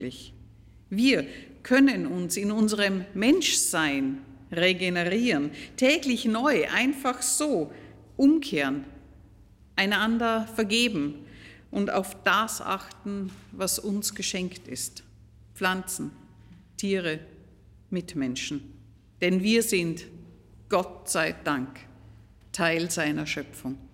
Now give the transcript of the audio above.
Wir können uns in unserem Menschsein regenerieren, täglich neu, einfach so umkehren, einander vergeben und auf das achten, was uns geschenkt ist. Pflanzen, Tiere, Mitmenschen. Denn wir sind, Gott sei Dank, Teil seiner Schöpfung.